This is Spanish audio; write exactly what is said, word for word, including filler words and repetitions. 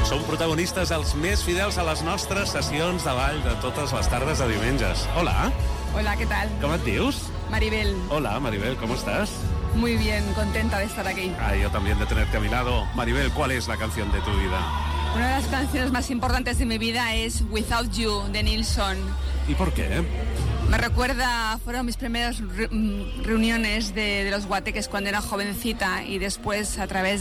Són protagonistes els més fidels a les nostres sessions de ball de totes les tardes de diumenges. Hola. Hola, ¿qué tal? ¿Cómo te dius? Maribel. Hola, Maribel, ¿cómo estás? Muy bien, contenta de estar aquí. Ah, yo también de tenerte a mi lado. Maribel, ¿cuál es la canción de tu vida? Una de las canciones más importantes de mi vida es Without You, de Nilsson. ¿Y por qué? Me recuerda, fueron mis primeras re- reuniones de, de los guateques cuando era jovencita y después a través de